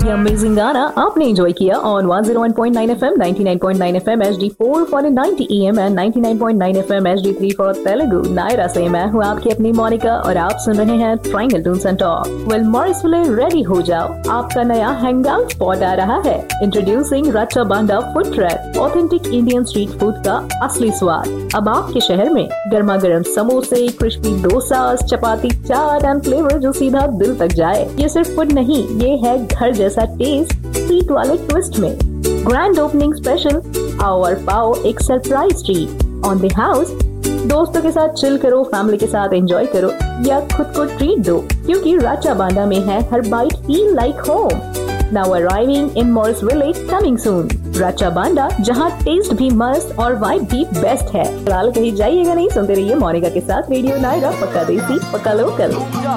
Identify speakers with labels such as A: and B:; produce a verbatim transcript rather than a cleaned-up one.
A: ये अमेजिंग गाना आपने एंजॉय किया on one zero one point nine FM, ninety nine point nine FM HD four for ninety am and ninety nine point nine FM HD three for Telugu. Naira से मैं हूँ आपकी अपनी मोनिका और आप सुन रहे हैं triangle Toons and talk. Well Morrisville, ready हो जाओ, आपका नया हैंगआउट स्पॉट आ रहा है। इंट्रोड्यूसिंग रचा बांडा food track, authentic Indian street food का असली स्वाद अब आपके शहर में। गर्मा गर्म समोसे, crispy dosa, chapati, chaat and flavour जो सीधा दिल तक जाए। ये सिर्फ फूड नहीं, ये है घर जैसा टेस्ट स्वीट वाले ट्विस्ट में। ग्रैंड ओपनिंग स्पेशल, आवर पाओ एक surprise treat on the house. दोस्तों के साथ चिल करो, फैमिली के साथ एंजॉय करो या खुद को ट्रीट दो, क्योंकि राचा बांडा में है हर bite feel like home. Now arriving इन मॉरिसविले, कमिंग सून। राचा बांडा, जहां टेस्ट भी मस्त और वाइब भी बेस्ट है। फिलहाल कहीं जाइएगा नहीं, सुनते रहिए मोनिका के साथ रेडियो नायरा, पक्का देसी पक्का लोकल।